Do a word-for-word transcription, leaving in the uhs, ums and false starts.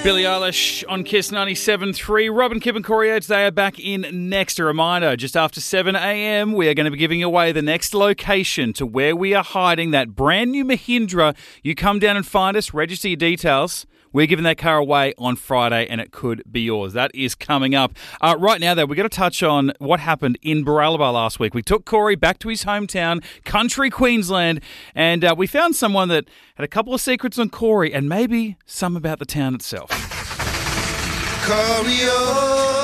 Billie Eilish on Kiss ninety-seven point three. Robin, Kip and Corey Oates, they are back in next. A reminder, just after seven a.m, we are going to be giving away the next location to where we are hiding that brand new Mahindra. You come down and find us, register your details. We're giving that car away on Friday, and it could be yours. That is coming up. Uh, right now, though, we're going to touch on what happened in Baralaba last week. We took Corey back to his hometown, country Queensland, and uh, we found someone that had a couple of secrets on Corey and maybe some about the town itself. Corey